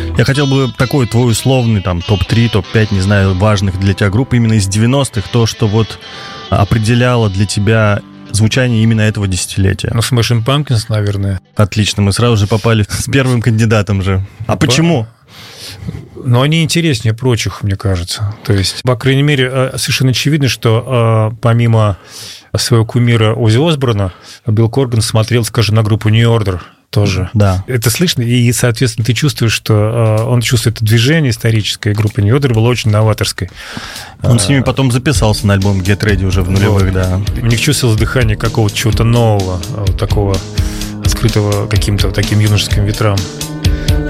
Я хотел бы такой твой условный там топ-3, топ-5, не знаю, важных для тебя групп именно из 90-х, то, что вот определяло для тебя звучание именно этого десятилетия. Ну, Smashing Pumpkins, наверное. Отлично, мы сразу же попали с первым кандидатом же. А почему? Но они интереснее прочих, мне кажется. То есть, по крайней мере, совершенно очевидно, что помимо своего кумира Оззи Осборна, Билл Корган смотрел, скажем, на группу New Order тоже. Да. Это слышно, и, соответственно, ты чувствуешь, что он чувствует это движение историческое. Группа New Order была очень новаторской. Он с ними потом записался на альбом Get Ready уже в нулевых, да. У них чувствовалось дыхание какого-то чего-то нового, вот такого, открытого каким-то таким юношеским ветрам.